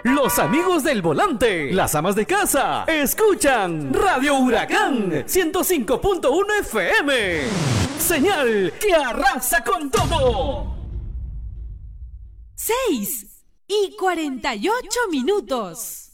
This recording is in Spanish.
Los amigos del volante, las amas de casa, escuchan Radio Huracán 105.1 FM. Señal que arrasa con todo. 6:48.